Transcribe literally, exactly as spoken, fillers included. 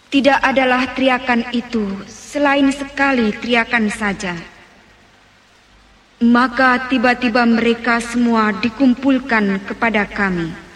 Tidak adalah teriakan itu selain sekali teriakan saja. Maka tiba-tiba mereka semua dikumpulkan kepada kami.